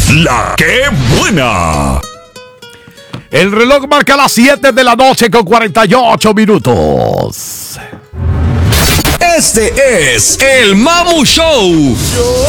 La que buena. El reloj marca las 7 de la noche con 48 minutos. Este es el Mamu Show.